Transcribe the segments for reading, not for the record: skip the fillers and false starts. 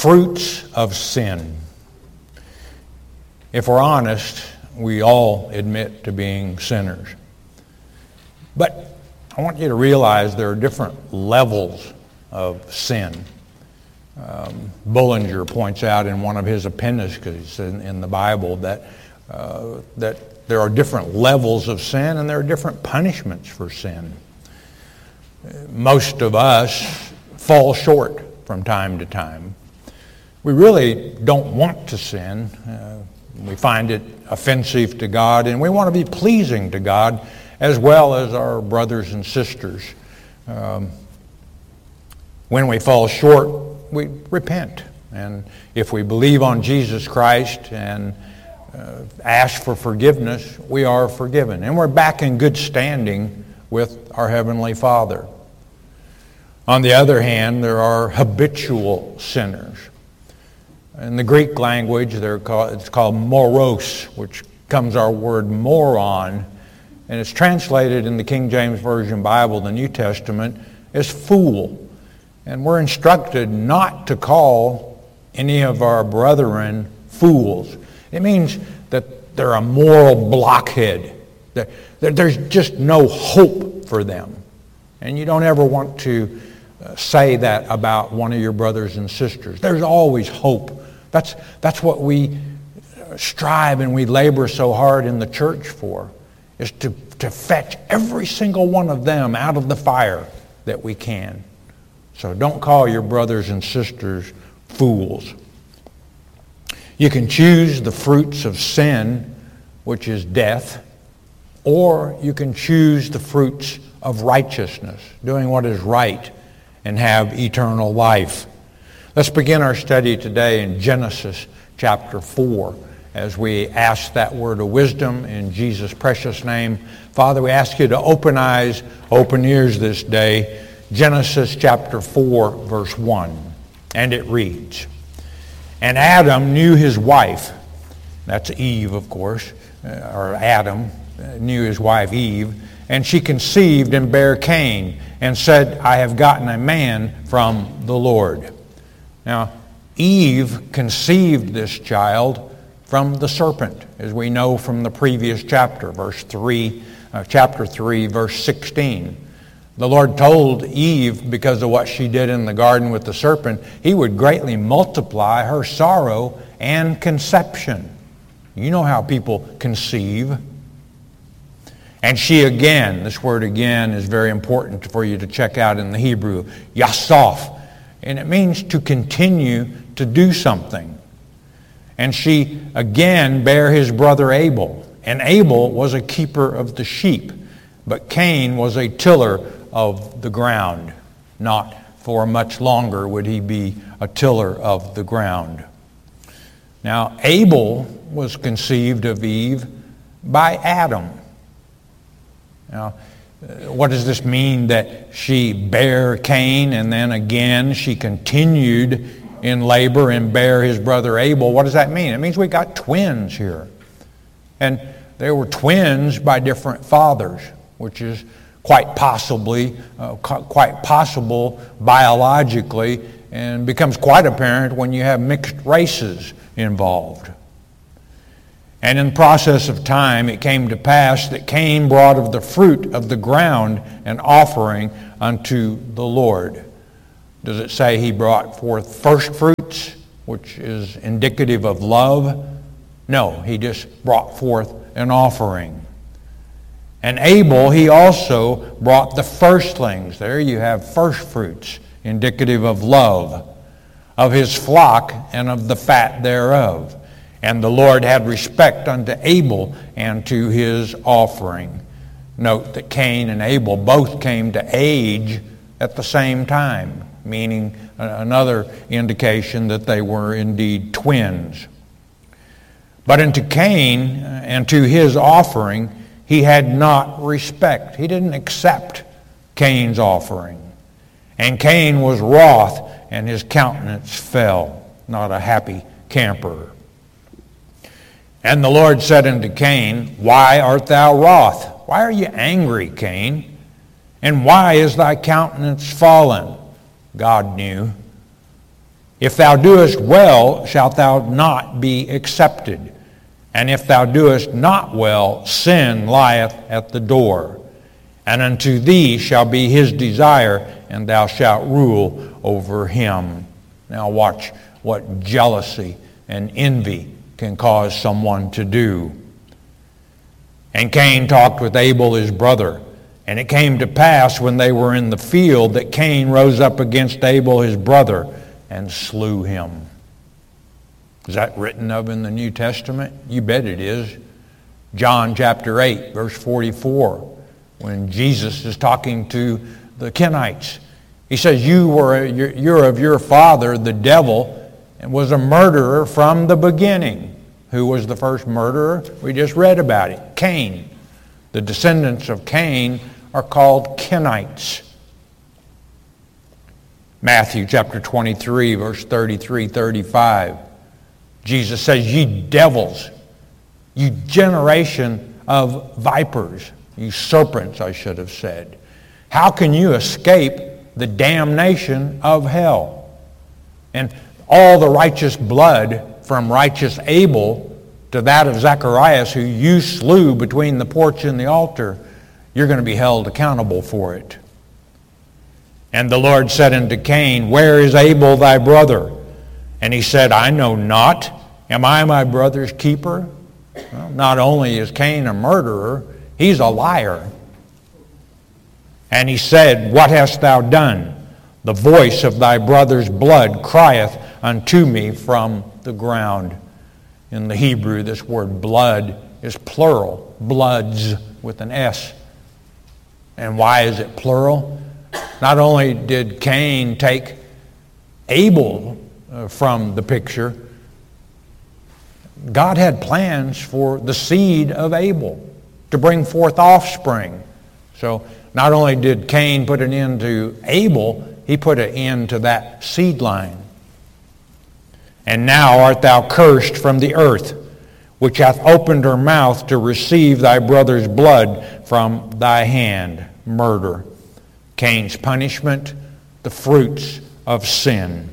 fruits of sin. If we're honest, we all admit to being sinners. But I want you to realize there are different levels of sin. Bullinger points out in one of his appendices in the Bible that there are different levels of sin and there are different punishments for sin. Most of us fall short from time to time. We really don't want to sin. We find it offensive to God, and we want to be pleasing to God as well as our brothers and sisters. When we fall short, we repent. And if we believe on Jesus Christ and ask for forgiveness, we are forgiven. And we're back in good standing with our Heavenly Father. On the other hand, there are habitual sinners. In the Greek language, it's called moros, which comes our word moron, and it's translated in the King James Version Bible, the New Testament, as fool. And we're instructed not to call any of our brethren fools. It means that they're a moral blockhead. There's just no hope for them. And you don't ever want to say that about one of your brothers and sisters. There's always hope. That's what we strive and we labor so hard in the church for, is to fetch every single one of them out of the fire that we can. So don't call your brothers and sisters fools. You can choose the fruits of sin, which is death, or you can choose the fruits of righteousness, doing what is right, and have eternal life. Let's begin our study today in Genesis chapter 4 as we ask that word of wisdom in Jesus' precious name. Father, we ask you to open eyes, open ears this day. Genesis chapter 4, verse 1. And it reads, "And Adam knew his wife," that's Eve, of course, or Adam knew his wife Eve, "and she conceived and bare Cain, and said, I have gotten a man from the Lord." Now, Eve conceived this child from the serpent, as we know from the previous chapter, chapter 3, verse 16. The Lord told Eve, because of what she did in the garden with the serpent, he would greatly multiply her sorrow and conception. You know how people conceive. And she again, this word again is very important for you to check out in the Hebrew, yasaf. And it means to continue to do something. And she again bare his brother Abel. And Abel was a keeper of the sheep, but Cain was a tiller of the ground. Not for much longer would he be a tiller of the ground. Now, Abel was conceived of Eve by Adam. Now, what does this mean that she bare Cain and then again she continued in labor and bare his brother Abel? What does that mean? It means we got twins here. And they were twins by different fathers, which is quite possible biologically, and becomes quite apparent when you have mixed races involved. And in the process of time, it came to pass that Cain brought of the fruit of the ground an offering unto the Lord. Does it say he brought forth first fruits, which is indicative of love? No, he just brought forth an offering. And Abel, he also brought the firstlings. There you have first fruits, indicative of love, of his flock and of the fat thereof. And the Lord had respect unto Abel and to his offering. Note that Cain and Abel both came to age at the same time, meaning another indication that they were indeed twins. But unto Cain and to his offering he had not respect. He didn't accept Cain's offering. And Cain was wroth, and his countenance fell. Not a happy camper. And the Lord said unto Cain, Why art thou wroth? Why are you angry, Cain? And why is thy countenance fallen? God knew. If thou doest well, shalt thou not be accepted. And if thou doest not well, sin lieth at the door. And unto thee shall be his desire, and thou shalt rule over him. Now watch what jealousy and envy can cause someone to do. And Cain talked with Abel his brother. And it came to pass when they were in the field that Cain rose up against Abel his brother and slew him. Is that written of in the New Testament? You bet it is. John chapter 8, verse 44, when Jesus is talking to the Kenites. He says, you're of your father, the devil, and was a murderer from the beginning. Who was the first murderer? We just read about it. Cain. The descendants of Cain are called Kenites. Matthew chapter 23, verse 33-35. Jesus says, ye devils, you generation of vipers, you serpents, I should have said. How can you escape the damnation of hell? And all the righteous blood from righteous Abel to that of Zacharias, who you slew between the porch and the altar, you're going to be held accountable for it. And the Lord said unto Cain, where is Abel thy brother? And he said, I know not. Am I my brother's keeper? Well, not only is Cain a murderer, he's a liar. And he said, what hast thou done? The voice of thy brother's blood crieth unto me from the ground. In the Hebrew, this word blood is plural. Bloods with an S. And why is it plural? Not only did Cain take Abel from the picture, God had plans for the seed of Abel to bring forth offspring. So not only did Cain put an end to Abel, he put an end to that seed line. And now art thou cursed from the earth, which hath opened her mouth to receive thy brother's blood from thy hand. Murder. Cain's punishment, the fruits of sin.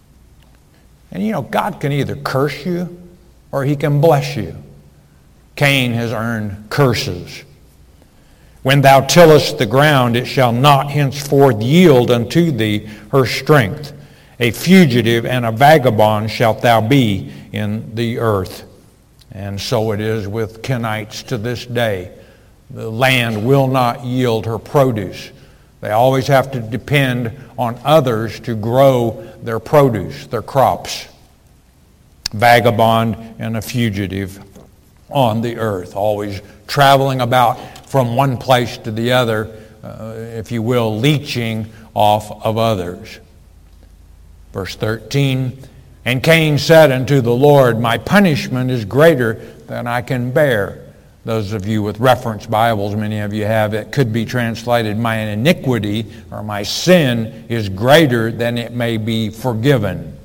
And you know, God can either curse you or he can bless you. Cain has earned curses. When thou tillest the ground, it shall not henceforth yield unto thee her strength. A fugitive and a vagabond shalt thou be in the earth. And so it is with Kenites to this day. The land will not yield her produce. They always have to depend on others to grow their produce, their crops. Vagabond and a fugitive on the earth, always traveling about from one place to the other, if you will, leeching off of others. Verse 13, and Cain said unto the Lord, my punishment is greater than I can bear. Those of you with reference Bibles, many of you have, it could be translated, my iniquity or my sin is greater than it may be forgiven.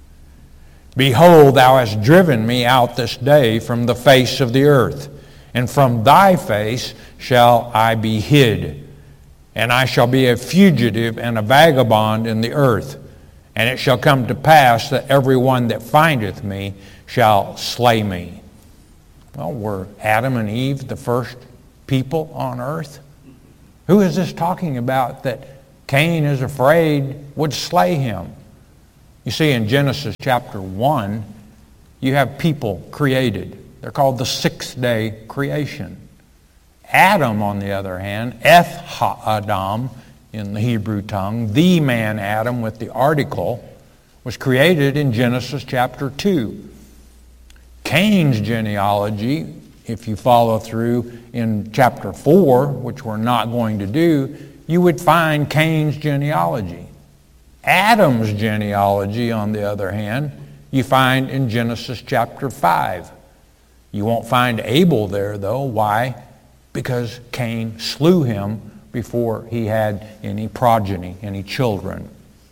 Behold, thou hast driven me out this day from the face of the earth, and from thy face shall I be hid. And I shall be a fugitive and a vagabond in the earth. And it shall come to pass that every one that findeth me shall slay me. Well, were Adam and Eve the first people on earth? Who is this talking about that Cain is afraid would slay him? You see, in Genesis chapter 1, you have people created. They're called the sixth-day creation. Adam, on the other hand, Eth Ha'adam in the Hebrew tongue, the man Adam with the article, was created in Genesis chapter 2. Cain's genealogy, if you follow through in chapter 4, which we're not going to do, you would find Cain's genealogy. Adam's genealogy, on the other hand, you find in Genesis chapter 5. You won't find Abel there, though. Why? Because Cain slew him before he had any progeny, any children.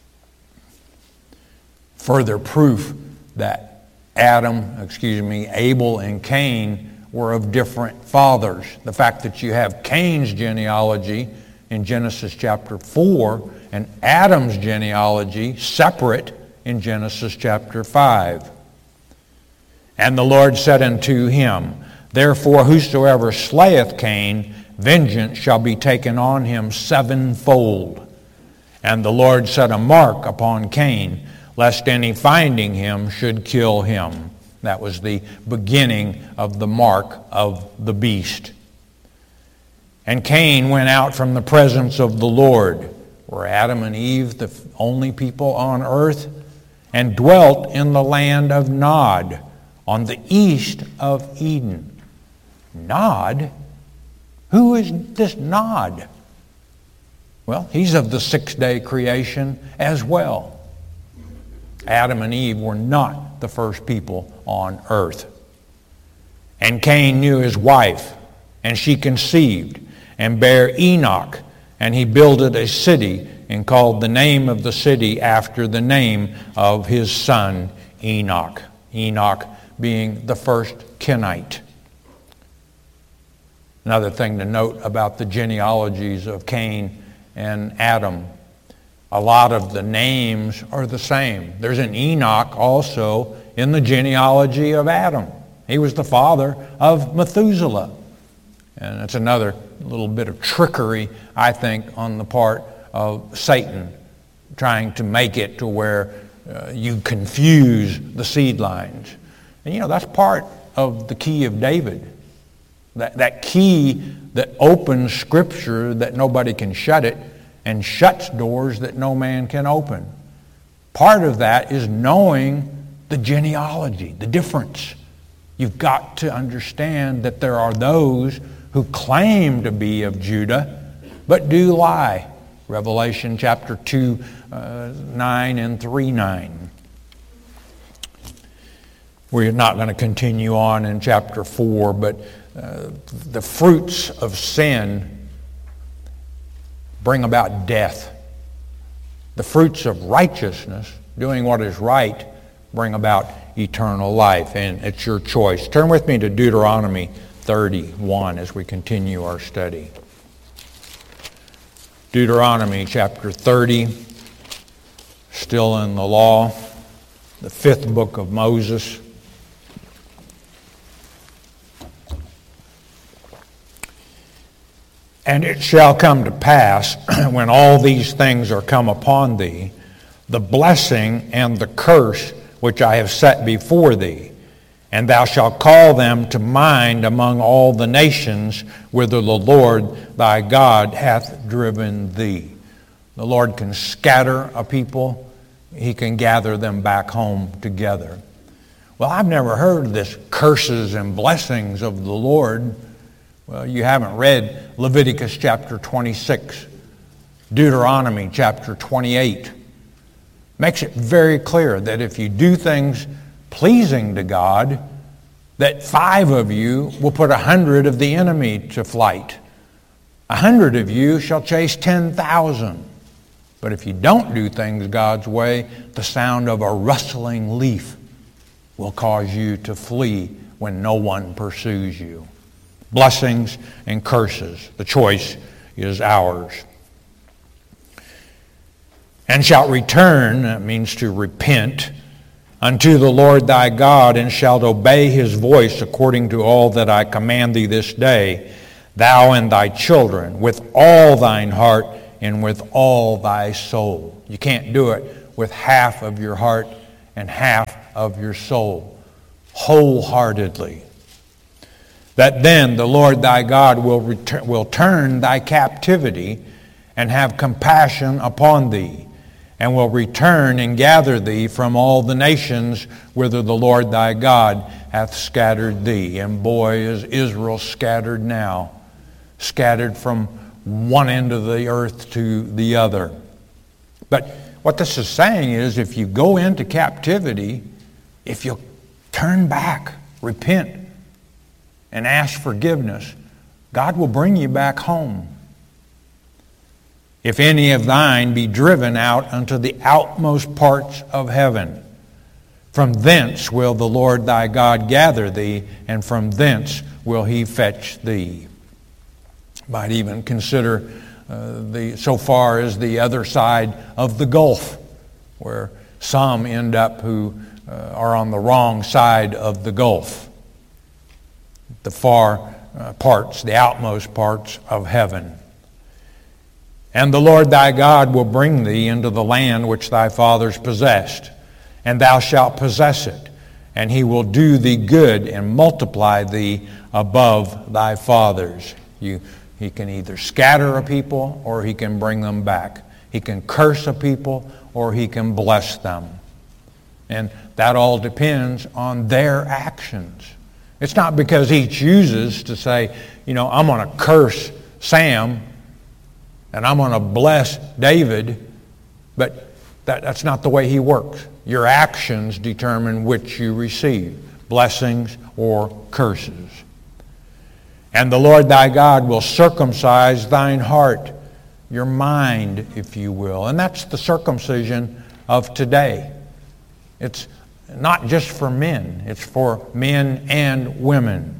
Further proof that Abel and Cain were of different fathers. The fact that you have Cain's genealogy in Genesis chapter 4 and Adam's genealogy separate in Genesis chapter 5. And the Lord said unto him, Therefore whosoever slayeth Cain, vengeance shall be taken on him sevenfold. And the Lord set a mark upon Cain, lest any finding him should kill him. That was the beginning of the mark of the beast. And Cain went out from the presence of the Lord. Were Adam and Eve the only people on earth? And dwelt in the land of Nod, on the east of Eden. Nod? Who is this Nod? Well, he's of the six-day creation as well. Adam and Eve were not the first people on earth. And Cain knew his wife, and she conceived, and bare Enoch, and he builded a city, and called the name of the city after the name of his son Enoch. Enoch being the first Kenite. Another thing to note about the genealogies of Cain and Adam, a lot of the names are the same. There's an Enoch also in the genealogy of Adam. He was the father of Methuselah. And it's another little bit of trickery, I think, on the part of Satan, trying to make it to where you confuse the seed lines. And that's part of the key of David. That key that opens Scripture that nobody can shut it, and shuts doors that no man can open. Part of that is knowing the genealogy, the difference. You've got to understand that there are those who claim to be of Judah, but do lie. Revelation chapter 2, 9 and 3:9. We're not going to continue on in chapter 4, but the fruits of sin bring about death. The fruits of righteousness, doing what is right, bring about eternal life, and it's your choice. Turn with me to Deuteronomy 31 as we continue our study. Deuteronomy chapter 30, still in the law, the fifth book of Moses. And it shall come to pass, when all these things are come upon thee, the blessing and the curse which I have set before thee, and thou shalt call them to mind among all the nations whither the Lord thy God hath driven thee. The Lord can scatter a people. He can gather them back home together. Well, I've never heard this curses and blessings of the Lord. Well, you haven't read Leviticus chapter 26, Deuteronomy chapter 28. Makes it very clear that if you do things pleasing to God, that 5 of you will put 100 of the enemy to flight. 100 of you shall chase 10,000. But if you don't do things God's way, the sound of a rustling leaf will cause you to flee when no one pursues you. Blessings and curses. The choice is ours. And shalt return, that means to repent, unto the Lord thy God, and shalt obey his voice according to all that I command thee this day, thou and thy children, with all thine heart and with all thy soul. You can't do it with half of your heart and half of your soul. Wholeheartedly. That then the Lord thy God will turn thy captivity and have compassion upon thee, and will return and gather thee from all the nations whither the Lord thy God hath scattered thee. And boy, is Israel scattered now, scattered from one end of the earth to the other. But what this is saying is, if you go into captivity, if you turn back, repent, and ask forgiveness, God will bring you back home. If any of thine be driven out unto the outmost parts of heaven, from thence will the Lord thy God gather thee, and from thence will he fetch thee. Might even consider so far as the other side of the Gulf, where Some end up who are on the wrong side of the gulf, the far parts, the outmost parts of heaven. And the Lord thy God will bring thee into the land which thy fathers possessed, and thou shalt possess it, and he will do thee good and multiply thee above thy fathers. He can either scatter a people or he can bring them back. He can curse a people or he can bless them. And that all depends on their actions. It's not because he chooses to say, I'm going to curse Sam and I'm going to bless David, but that's not the way he works. Your actions determine which you receive, blessings or curses. And the Lord thy God will circumcise thine heart, your mind, if you will. And that's the circumcision of today. It's not just for men, it's for men and women.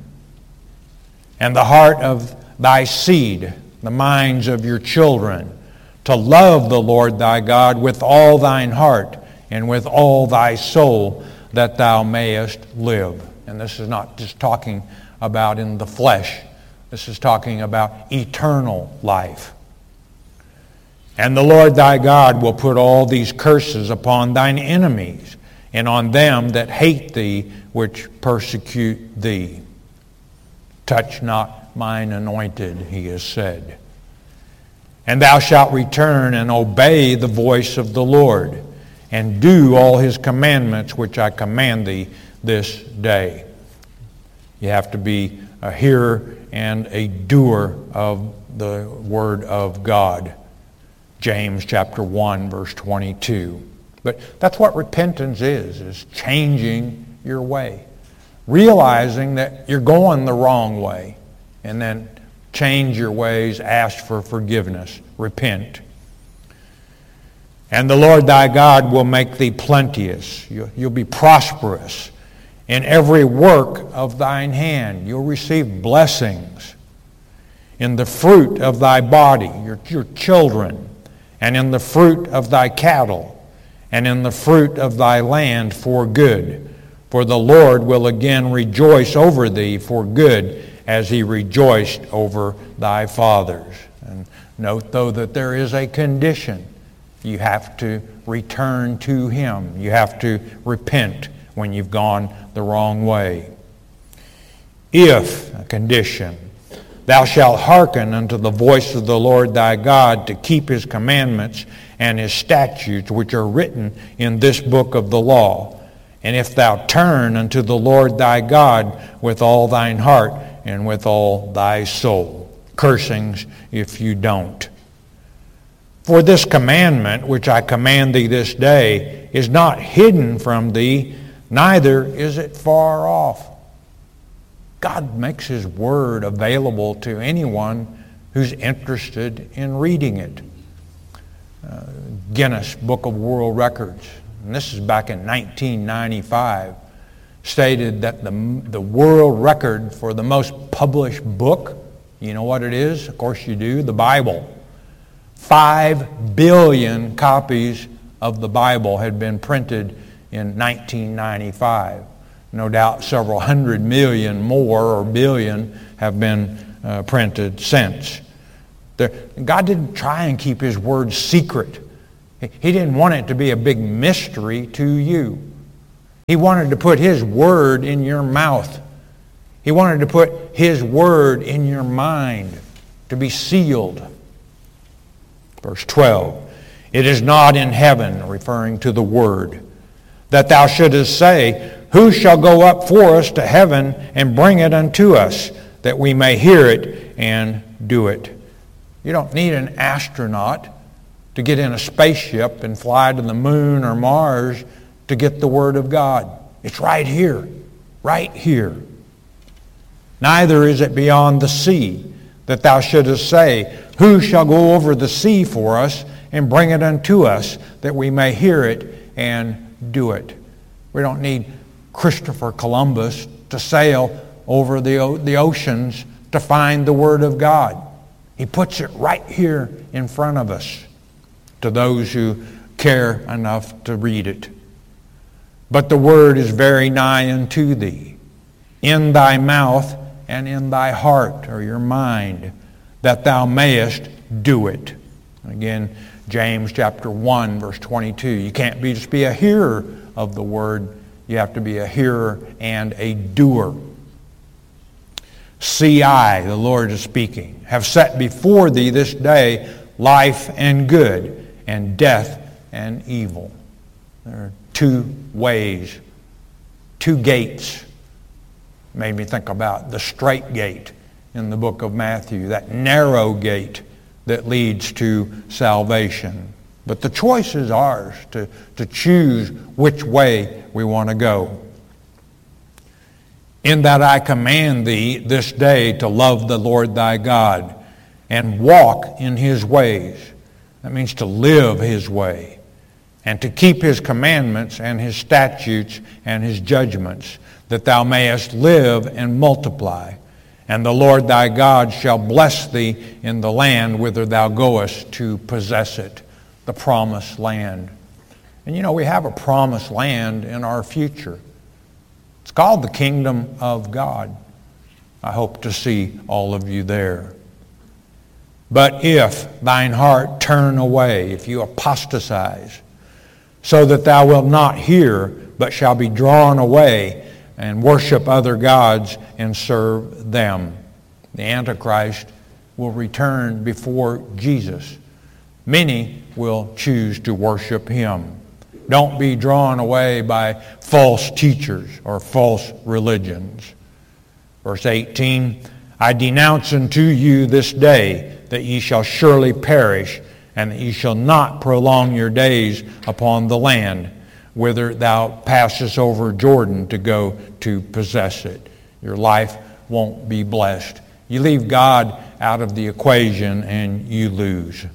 And the heart of thy seed, the minds of your children, to love the Lord thy God with all thine heart and with all thy soul, that thou mayest live. And this is not just talking about in the flesh. This is talking about eternal life. And the Lord thy God will put all these curses upon thine enemies, and on them that hate thee, which persecute thee. Touch not mine anointed, he has said. And thou shalt return and obey the voice of the Lord, and do all his commandments which I command thee this day. You have to be a hearer and a doer of the word of God. James chapter 1, verse 22. But that's what repentance is changing your way. Realizing that you're going the wrong way. And then change your ways, ask for forgiveness, repent. And the Lord thy God will make thee plenteous. You'll be prosperous in every work of thine hand. You'll receive blessings in the fruit of thy body, your children, and in the fruit of thy cattle, and in the fruit of thy land for good. For the Lord will again rejoice over thee for good, as he rejoiced over thy fathers. And note, though, that there is a condition. You have to return to him. You have to repent when you've gone the wrong way. If, a condition, thou shalt hearken unto the voice of the Lord thy God to keep his commandments and his statutes which are written in this book of the law, and if thou turn unto the Lord thy God with all thine heart and with all thy soul. Cursings if you don't. For this commandment which I command thee this day is not hidden from thee, neither is it far off. God makes his word available to anyone who's interested in reading it. Guinness Book of World Records, and this is back in 1995, stated that the world record for the most published book, you know what it is? Of course you do, the Bible. 5 billion copies of the Bible had been printed in 1995. No doubt several 100 million more or billion have been printed since. God didn't try and keep his word secret. He didn't want it to be a big mystery to you. He wanted to put his word in your mouth. He wanted to put his word in your mind to be sealed. Verse 12, it is not in heaven, referring to the word, that thou shouldest say, who shall go up for us to heaven and bring it unto us, that we may hear it and do it. You don't need an astronaut to get in a spaceship and fly to the moon or Mars to get the word of God. It's right here, right here. Neither is it beyond the sea, that thou shouldest say, who shall go over the sea for us and bring it unto us, that we may hear it and do it. We don't need Christopher Columbus to sail over the oceans to find the Word of God. He puts it right here in front of us to those who care enough to read it. But the word is very nigh unto thee, in thy mouth and in thy heart, or your mind, that thou mayest do it. Again, James chapter 1, verse 22. You can't just be a hearer of the word. You have to be a hearer and a doer. See, I, the Lord is speaking, have set before thee this day life and good, and death and evil. There are two ways, two gates. Made me think about the straight gate in the book of Matthew, that narrow gate that leads to salvation. But the choice is ours to choose which way we want to go. In that I command thee this day to love the Lord thy God and walk in his ways. That means to live his way and to keep his commandments and his statutes and his judgments, that thou mayest live and multiply. And the Lord thy God shall bless thee in the land whither thou goest to possess it, the promised land. And you know, we have a promised land in our future. It's called the kingdom of God. I hope to see all of you there. But if thine heart turn away, if you apostatize, so that thou wilt not hear, but shall be drawn away, and worship other gods and serve them. The Antichrist will return before Jesus. Many will choose to worship him. Don't be drawn away by false teachers or false religions. Verse 18, I denounce unto you this day that ye shall surely perish, and that ye shall not prolong your days upon the land whither thou passest over Jordan to go to possess it. Your life won't be blessed. You leave God out of the equation and you lose.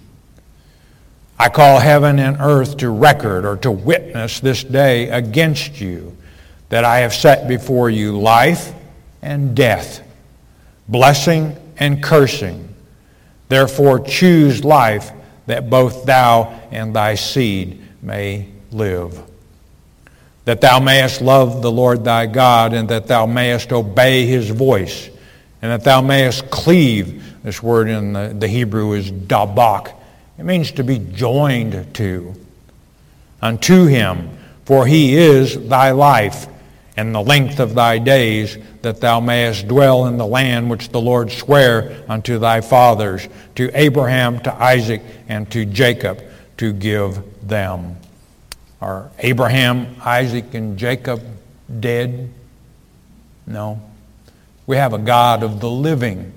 I call heaven and earth to record, or to witness this day against you, that I have set before you life and death, blessing and cursing. Therefore choose life, that both thou and thy seed may live. That thou mayest love the Lord thy God, and that thou mayest obey his voice, and that thou mayest cleave. This word in the Hebrew is dabak. It means to be joined to. Unto him, for he is thy life, and the length of thy days, that thou mayest dwell in the land which the Lord sware unto thy fathers, to Abraham, to Isaac, and to Jacob, to give them. Are Abraham, Isaac, and Jacob dead? No. We have a God of the living.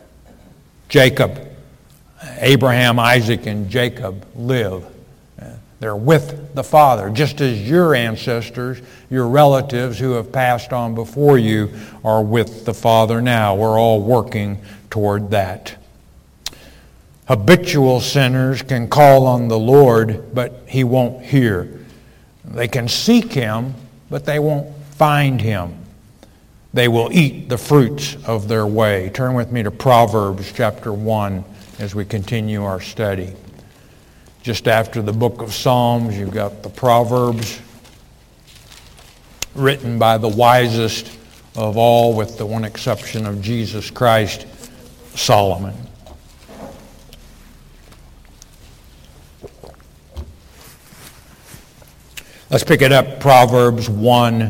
Abraham, Isaac, and Jacob live. They're with the Father, just as your ancestors, your relatives who have passed on before you, are with the Father now. We're all working toward that. Habitual sinners can call on the Lord, but he won't hear. They can seek him, but they won't find him. They will eat the fruits of their way. Turn with me to Proverbs chapter 1 as we continue our study. Just after the book of Psalms, you've got the Proverbs, written by the wisest of all, with the one exception of Jesus Christ, Solomon. Let's pick it up, Proverbs 1,